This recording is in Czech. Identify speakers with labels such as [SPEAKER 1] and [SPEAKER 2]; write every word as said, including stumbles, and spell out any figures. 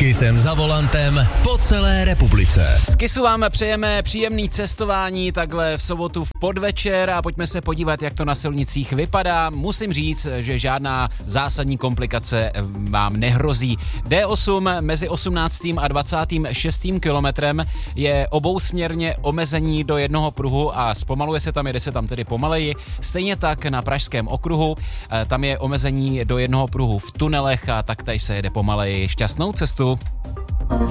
[SPEAKER 1] Kissem za volantem po celé republice.
[SPEAKER 2] Z Kissu vám přejeme příjemný cestování takhle v sobotu v podvečer a pojďme se podívat, jak to na silnicích vypadá. Musím říct, že žádná zásadní komplikace vám nehrozí. D osm mezi osmnáctým a dvacátým šestým kilometrem je obousměrně omezení do jednoho pruhu a zpomaluje se tam, jede se tam tedy pomaleji. Stejně tak na Pražském okruhu, tam je omezení do jednoho pruhu v tunelech a taktéž se jede pomaleji. Šťastnou cestu.